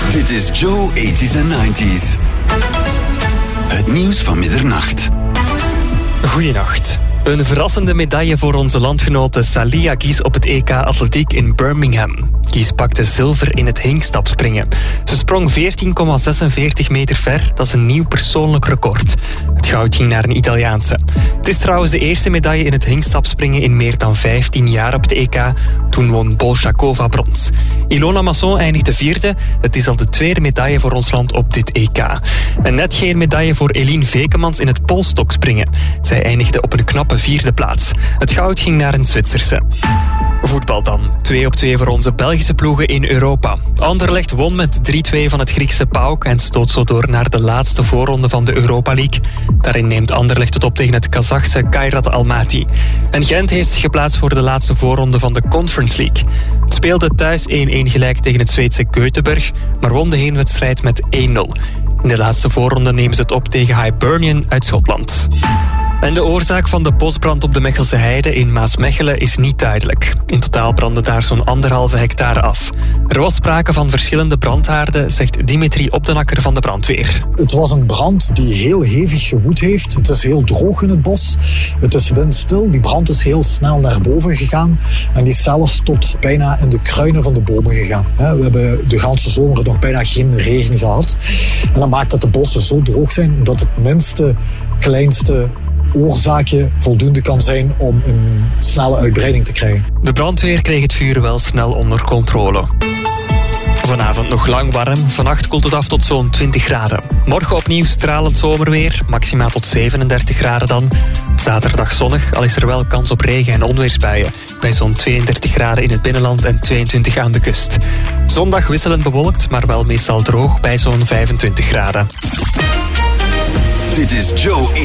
Dit is Joe 80s en 90s. Het nieuws van middernacht. Goeienacht. Een verrassende medaille voor onze landgenote Salia Gies op het EK Atletiek in Birmingham. Gies pakte zilver in het hinkstapspringen. Ze sprong 14,46 meter ver, dat is een nieuw persoonlijk record. Het goud ging naar een Italiaanse. Het is trouwens de eerste medaille in het hinkstapspringen in meer dan 15 jaar op het EK. Toen won Bolshakova brons. Ilona Masson eindigde vierde. Het is al de tweede medaille voor ons land op dit EK. En net geen medaille voor Eline Vekemans in het polstokspringen. Zij eindigde op een knappe vierde plaats. Het goud ging naar een Zwitserse. Voetbal dan. 2-2 voor onze Belgische ploegen in Europa. Anderlecht won met 3-2 van het Griekse PAOK en stoot zo door naar de laatste voorronde van de Europa League. Daarin neemt Anderlecht het op tegen het Kazachse Kairat Almaty. En Gent heeft zich geplaatst voor de laatste voorronde van de Conference League. Het speelde thuis 1-1 gelijk tegen het Zweedse Göteborg, maar won de heenwedstrijd met 1-0. In de laatste voorronde nemen ze het op tegen Hibernian uit Schotland. En de oorzaak van de bosbrand op de Mechelse Heide in Maasmechelen is niet duidelijk. In totaal brandde daar zo'n 1,5 hectare af. Er was sprake van verschillende brandhaarden, zegt Dimitri Opdenakker van de brandweer. Het was een brand die heel hevig gewoed heeft. Het is heel droog in het bos. Het is windstil. Die brand is heel snel naar boven gegaan. En die is zelfs tot bijna in de kruinen van de bomen gegaan. We hebben de ganse zomer nog bijna geen regen gehad. En dat maakt dat de bossen zo droog zijn dat het minste, kleinste oorzaakje voldoende kan zijn om een snelle uitbreiding te krijgen. De brandweer kreeg het vuur wel snel onder controle. Vanavond nog lang warm. Vannacht koelt het af tot zo'n 20 graden. Morgen opnieuw stralend zomerweer. Maxima tot 37 graden dan. Zaterdag zonnig, al is er wel kans op regen- en onweersbuien. Bij zo'n 32 graden in het binnenland en 22 aan de kust. Zondag wisselend bewolkt, maar wel meestal droog bij zo'n 25 graden. Dit is Joe